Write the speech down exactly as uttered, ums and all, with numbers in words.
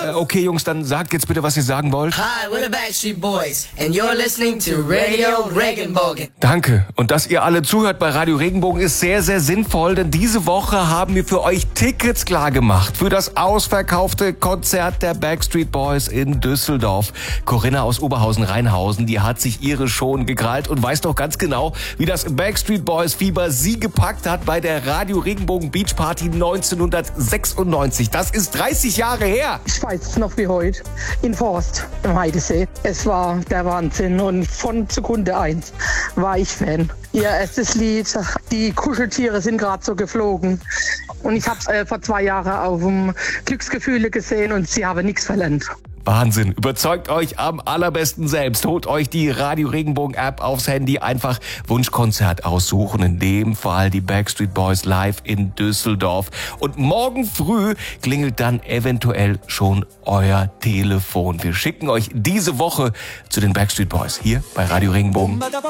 Äh, okay, Jungs, dann sagt jetzt bitte, was ihr sagen wollt. Hi, we're the Backstreet Boys and you're listening to Radio Regenbogen. Danke. Und dass ihr alle zuhört bei Radio Regenbogen ist sehr, sehr sinnvoll, denn diese Woche haben wir für euch Tickets klar gemacht für das ausverkaufte Konzert der Backstreet Boys in Düsseldorf. Corinna aus Oberhausen-Rheinhausen, die hat sich ihre schon gekrallt und weiß doch ganz genau, wie das Backstreet Boys Fieber sie gepackt hat bei der Radio Regenbogen Beach Party neunzehnhundertsechsundneunzig. Das ist dreißig Jahre her. Ich weiß es noch wie heute, in Forst im Heidesee. Es war der Wahnsinn und von Sekunde eins war ich Fan. Ihr erstes Lied, die Kuscheltiere sind gerade so geflogen. Und ich habe es äh, vor zwei Jahren auf dem Glücksgefühle gesehen und sie haben nichts verlernt. Wahnsinn. Überzeugt euch am allerbesten selbst. Holt euch die Radio Regenbogen App aufs Handy. Einfach Wunschkonzert aussuchen. In dem Fall die Backstreet Boys live in Düsseldorf. Und morgen früh klingelt dann eventuell schon euer Telefon. Wir schicken euch diese Woche zu den Backstreet Boys hier bei Radio Regenbogen.